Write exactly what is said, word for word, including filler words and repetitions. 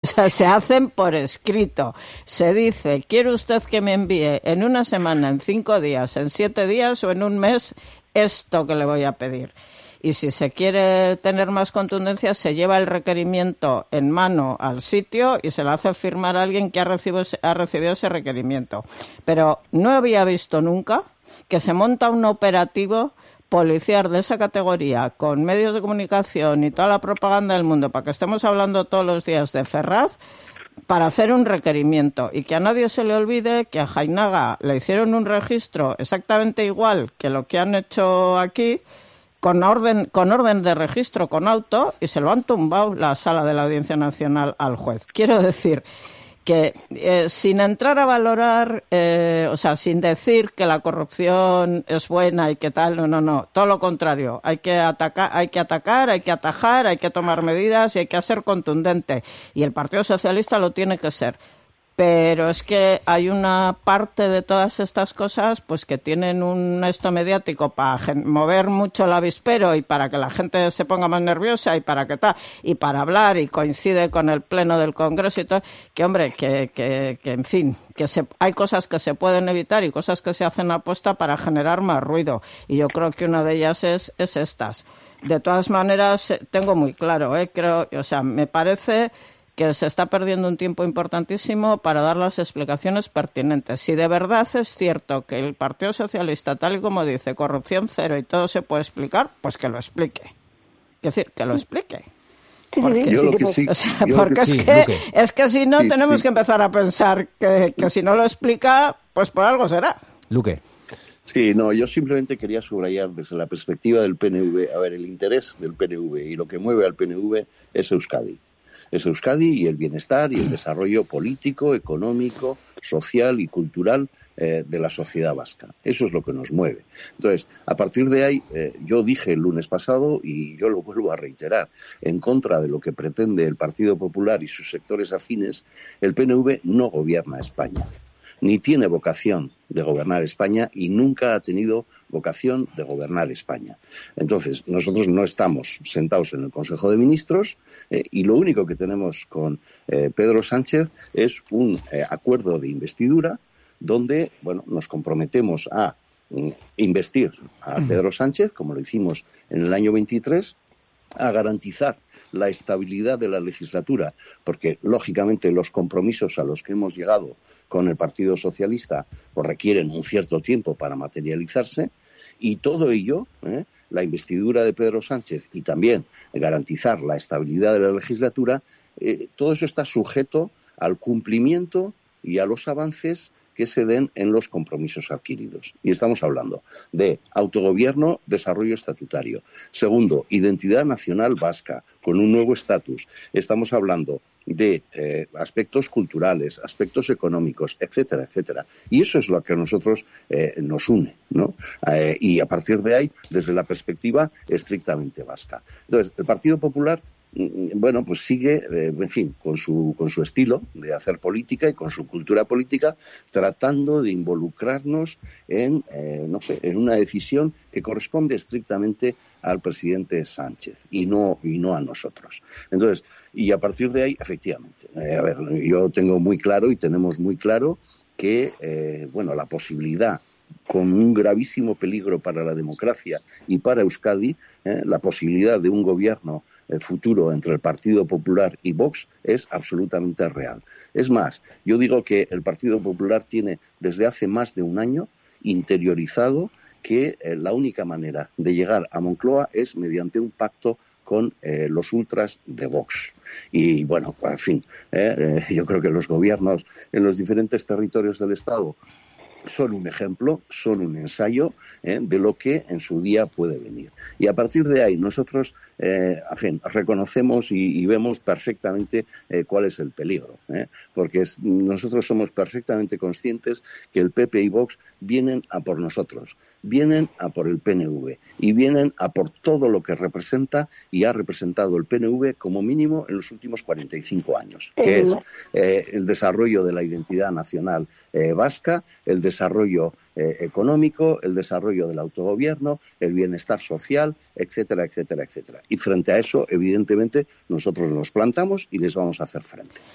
O sea, se hacen por escrito. Se dice, ¿quiere usted que me envíe en una semana, en cinco días, en siete días o en un mes esto que le voy a pedir? Y si se quiere tener más contundencia, se lleva el requerimiento en mano al sitio y se lo hace firmar a alguien que ha recibido, ha recibido ese requerimiento. Pero no había visto nunca que se monta un operativo policial de esa categoría con medios de comunicación y toda la propaganda del mundo para que estemos hablando todos los días de Ferraz para hacer un requerimiento y que a nadie se le olvide que a Jainaga le hicieron un registro exactamente igual que lo que han hecho aquí, con orden con orden de registro, con auto, y se lo han tumbado la sala de la Audiencia Nacional al juez. Quiero decir que eh, sin entrar a valorar, eh, o sea, sin decir que la corrupción es buena y que tal, no, no, no, todo lo contrario. Hay que atacar, hay que atacar, hay que atajar, hay que tomar medidas y hay que ser contundente. Y el Partido Socialista lo tiene que ser. Pero es que hay una parte de todas estas cosas pues que tienen un esto mediático para mover mucho el avispero y para que la gente se ponga más nerviosa y para que tal, y para hablar y coincide con el pleno del Congreso y todo, que hombre, que, que, que en fin, que se, hay cosas que se pueden evitar y cosas que se hacen a posta para generar más ruido. Y yo creo que una de ellas es, es estas. De todas maneras, tengo muy claro, ¿eh? creo, o sea, me parece que se está perdiendo un tiempo importantísimo para dar las explicaciones pertinentes. Si de verdad es cierto que el Partido Socialista, tal y como dice, corrupción cero y todo se puede explicar, pues que lo explique. Es decir, que lo explique. Porque, yo lo que sí, o sea, yo porque que es, sí, que, Luque. es que si no sí, tenemos sí. que empezar a pensar que, que si no lo explica, pues por algo será. Luque. Sí, no, yo simplemente quería subrayar desde la perspectiva del P N V, a ver, el interés del P N V y lo que mueve al P N V es Euskadi. Es Euskadi y el bienestar y el desarrollo político, económico, social y cultural eh, de la sociedad vasca. Eso es lo que nos mueve. Entonces, a partir de ahí, eh, yo dije el lunes pasado, y yo lo vuelvo a reiterar, en contra de lo que pretende el Partido Popular y sus sectores afines, el P N V no gobierna España, ni tiene vocación de gobernar España y nunca ha tenido vocación de gobernar España. Entonces, nosotros no estamos sentados en el Consejo de Ministros eh, y lo único que tenemos con eh, Pedro Sánchez es un eh, acuerdo de investidura donde, bueno, nos comprometemos a mm, investir a Pedro Sánchez, como lo hicimos en el año veintitrés, a garantizar la estabilidad de la legislatura, porque, lógicamente, los compromisos a los que hemos llegado con el Partido Socialista pues requieren un cierto tiempo para materializarse, y todo ello, ¿eh? la investidura de Pedro Sánchez y también garantizar la estabilidad de la legislatura, eh, todo eso está sujeto al cumplimiento y a los avances que se den en los compromisos adquiridos. Y estamos hablando de autogobierno, desarrollo estatutario. Segundo, identidad nacional vasca, con un nuevo estatus. Estamos hablando de eh, aspectos culturales, aspectos económicos, etcétera, etcétera. Y eso es lo que a nosotros eh, nos une, ¿no? Eh, y a partir de ahí, desde la perspectiva estrictamente vasca. Entonces, el Partido Popular, bueno, pues sigue, eh, en fin, con su, con su estilo de hacer política y con su cultura política, tratando de involucrarnos en, eh, no sé, en una decisión que corresponde estrictamente al presidente Sánchez y no, y no a nosotros. Entonces, y a partir de ahí, efectivamente, eh, a ver, yo tengo muy claro y tenemos muy claro que, eh, bueno, la posibilidad, con un gravísimo peligro para la democracia y para Euskadi, eh, la posibilidad de un gobierno el futuro entre el Partido Popular y Vox es absolutamente real. Es más, yo digo que el Partido Popular tiene desde hace más de un año interiorizado que eh, la única manera de llegar a Moncloa es mediante un pacto con eh, los ultras de Vox. Y bueno, en fin, eh, eh, yo creo que los gobiernos en los diferentes territorios del Estado son un ejemplo, son un ensayo eh, de lo que en su día puede venir. Y a partir de ahí nosotros, eh, en fin, reconocemos y, y vemos perfectamente eh, cuál es el peligro, eh, porque es, nosotros somos perfectamente conscientes que el P P y Vox vienen a por nosotros, vienen a por el P N V y vienen a por todo lo que representa y ha representado el P N V como mínimo en los últimos cuarenta y cinco años, que es eh, el desarrollo de la identidad nacional eh, vasca, el desarrollo eh, económico, el desarrollo del autogobierno, el bienestar social, etcétera, etcétera, etcétera. Y frente a eso, evidentemente, nosotros nos plantamos y les vamos a hacer frente.